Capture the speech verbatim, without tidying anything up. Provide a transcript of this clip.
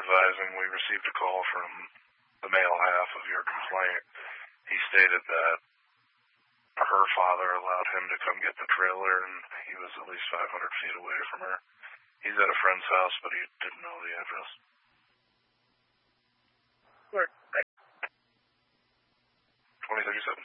advising we received a call from the male half of your complaint. He stated that her father allowed him to come get the trailer, and he was at least five hundred feet away from her. He's at a friend's house, but he didn't know the address. Where? twenty thirty-seven.